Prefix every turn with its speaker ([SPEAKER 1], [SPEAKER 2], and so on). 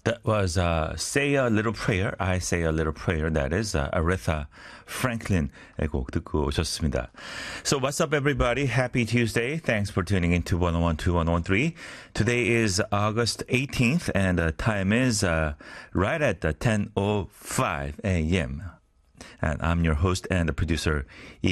[SPEAKER 1] That was Say a Little Prayer, I Say a Little Prayer. That is Aretha Franklin의 곡 듣고 오셨습니다. So what's up everybody? Happy Tuesday. Thanks for tuning in to 1012-1013. Today is August 18th and the time is right at 10:05 a.m. And I'm your host and the producer